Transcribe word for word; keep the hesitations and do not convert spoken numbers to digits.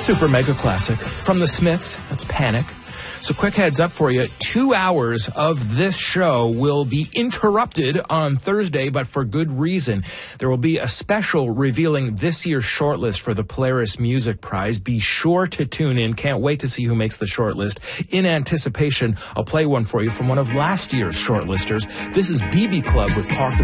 super mega classic from the Smiths. That's Panic. So quick heads up for you. Two hours of this show will be interrupted on Thursday, but for good reason. There will be a special revealing this year's shortlist for the Polaris Music Prize. Be sure to tune in. Can't wait to see who makes the shortlist. In anticipation, I'll play one for you from one of last year's shortlisters. This is B B Club with Talk